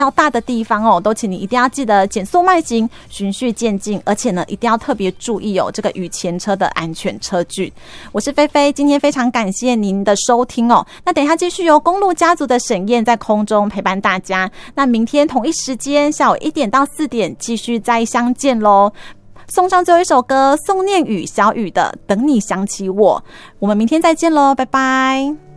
大的地方哦，都请你一定要记得减速慢行，循序渐进，而且呢，一定要特别注意这个雨前车的安全车距。我是菲菲，今天非常感谢您的收听哦。那等一下继续由公路家族的沈燕在空中陪伴大家。那明天同一时间下午1点到4点继续再相见咯。送上最后一首歌，宋念宇小雨的《等你想起我》。我们明天再见咯，拜拜。